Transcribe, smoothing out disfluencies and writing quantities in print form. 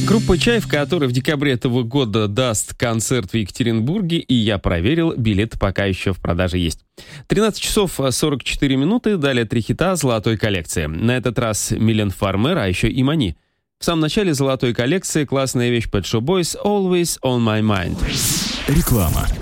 Группа «Чайф», которая в декабре этого года даст концерт в Екатеринбурге, и я проверил, билеты пока еще в продаже есть. 13 часов 44 минуты, далее 3 хита золотой коллекции. На этот раз Милен Фармер, а еще и Мани. В самом начале золотой коллекции классная вещь Pet Shop Boys «Always on my mind». Реклама.